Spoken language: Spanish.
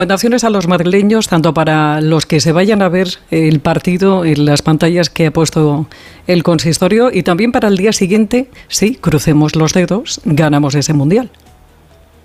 Recomendaciones a los madrileños, tanto para los que se vayan a ver el partido en las pantallas que ha puesto el consistorio y también para el día siguiente, sí, crucemos los dedos, ganamos ese mundial.